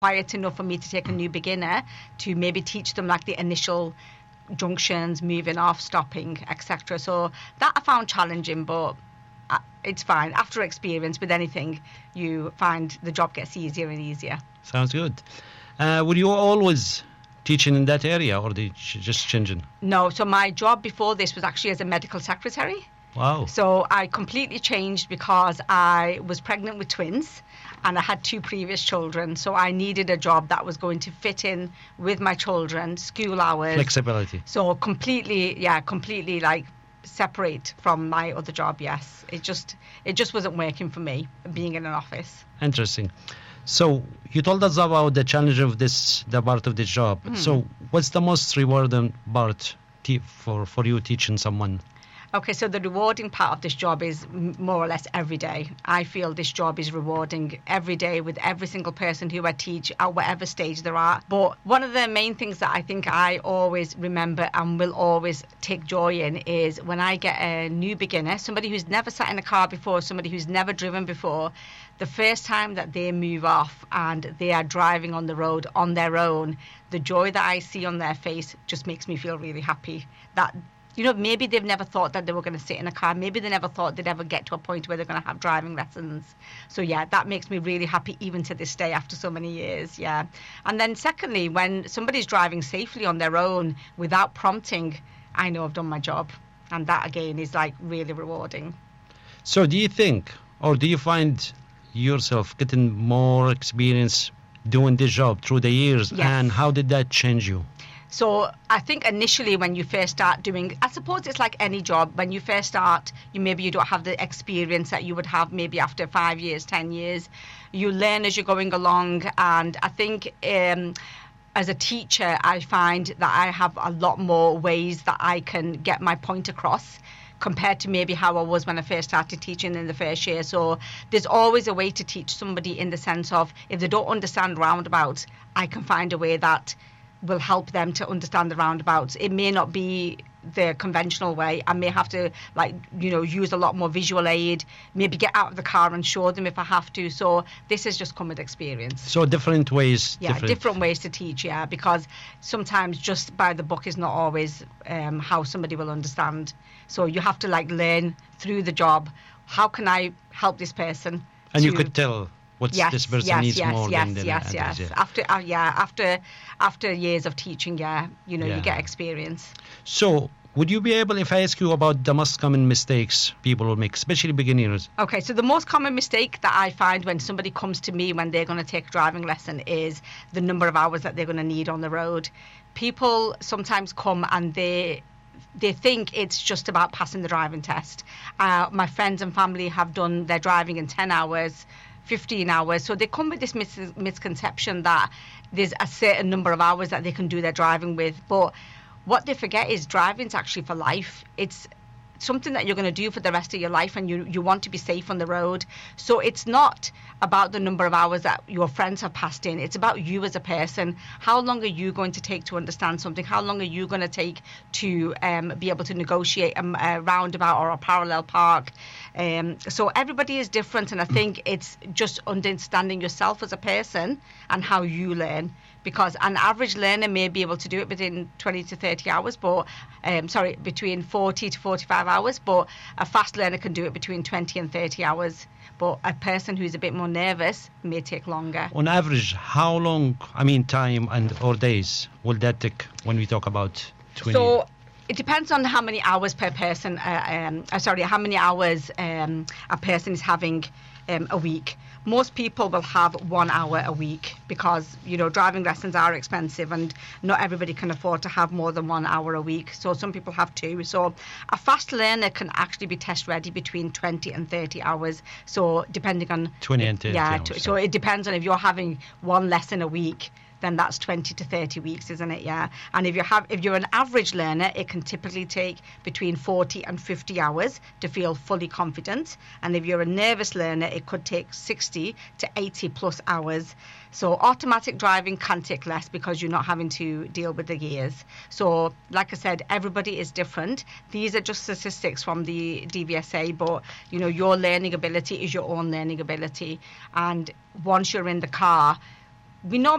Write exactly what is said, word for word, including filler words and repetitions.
quiet enough for me to take a new beginner to maybe teach them like the initial junctions, moving off, stopping, et cetera. So that I found challenging, but it's fine. After experience with anything, you find the job gets easier and easier. Sounds good. Uh, were you always teaching in that area, or did you just changing? No, so my job before this was actually as a medical secretary. Wow. So I completely changed because I was pregnant with twins and I had two previous children. So I needed a job that was going to fit in with my children, school hours. Flexibility. So completely, yeah, completely like separate from my other job, yes. It just it just wasn't working for me, being in an office. Interesting. So you told us about the challenge of this, the part of this job. Mm. So what's the most rewarding part te- for, for you teaching someone? Okay, so the rewarding part of this job is more or less every day. I feel this job is rewarding every day with every single person who I teach at whatever stage they're at. But one of the main things that I think I always remember and will always take joy in is when I get a new beginner, somebody who's never sat in a car before, somebody who's never driven before, the first time that they move off and they are driving on the road on their own, the joy that I see on their face just makes me feel really happy. That You know, maybe they've never thought that they were going to sit in a car. Maybe they never thought they'd ever get to a point where they're going to have driving lessons. So, yeah, that makes me really happy even to this day after so many years, yeah. And then secondly, when somebody's driving safely on their own without prompting, I know I've done my job. And that, again, is, like, really rewarding. So do you think, or do you find yourself getting more experience doing this job through the years? Yes. And how did that change you? So I think initially when you first start doing, I suppose it's like any job. When you first start, you maybe you don't have the experience that you would have maybe after five years, ten years. You learn as you're going along. And I think um, as a teacher, I find that I have a lot more ways that I can get my point across compared to maybe how I was when I first started teaching in the first year. So there's always a way to teach somebody in the sense of if they don't understand roundabouts, I can find a way that will help them to understand the roundabouts. It may not be the conventional way. I may have to, like, you know, use a lot more visual aid, maybe get out of the car and show them if I have to. So this has just come with experience. So different ways. Yeah, different, different ways to teach, yeah, because sometimes just by the book is not always um, how somebody will understand. So you have to, like, learn through the job, how can I help this person? And to, you could tell what yes, this person yes, needs yes, more yes, than the yes, others. yes, Yeah. yes. After, uh, yeah, after, after years of teaching, yeah, you know, Yeah. you get experience. So, would you be able, if I ask you about the most common mistakes people will make, especially beginners? Okay, so the most common mistake that I find when somebody comes to me when they're going to take a driving lesson is the number of hours that they're going to need on the road. People sometimes come and they they think it's just about passing the driving test. Uh, my friends and family have done their driving in ten hours, fifteen hours. So they come with this mis- misconception that there's a certain number of hours that they can do their driving with. But what they forget is driving's actually for life. It's something that you're going to do for the rest of your life, and you you want to be safe on the road. So it's not about the number of hours that your friends have passed in. It's about you as a person. How long are you going to take to understand something? How long are you going to take to um, be able to negotiate a, a roundabout or a parallel park? Um, so everybody is different, and I think it's just understanding yourself as a person and how you learn. Because an average learner may be able to do it within twenty to thirty hours, but um, sorry, between forty to forty-five hours, but a fast learner can do it between twenty and thirty hours. But a person who's a bit more nervous may take longer. On average, how long, I mean, time and or days will that take when we talk about twenty? So it depends on how many hours per person, uh, um, uh, sorry, how many hours um, a person is having um, a week. Most people will have one hour a week because, you know, driving lessons are expensive and not everybody can afford to have more than one hour a week. So some people have two. So a fast learner can actually be test ready between twenty and thirty hours. So depending on... twenty and thirty Yeah, hours, t- so it depends on if you're having one lesson a week, then that's twenty to thirty weeks, isn't it? Yeah. And if you have, if you're an average learner, it can typically take between forty and fifty hours to feel fully confident. And if you're a nervous learner, it could take sixty to eighty plus hours. So automatic driving can take less because you're not having to deal with the gears. So like I said, everybody is different. These are just statistics from the D V S A, but you know, your learning ability is your own learning ability. And once you're in the car, we know